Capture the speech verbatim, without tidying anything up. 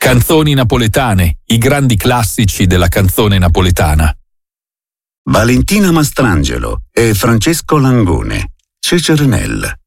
Canzoni napoletane, i grandi classici della canzone napoletana. Valentina Mastrangelo e Francesco Langone, Cecernel.